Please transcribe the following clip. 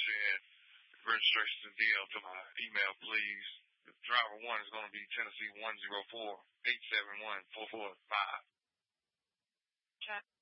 send registration and DL to my email, please. Driver 1 is going to be Tennessee 104-871-445. Check.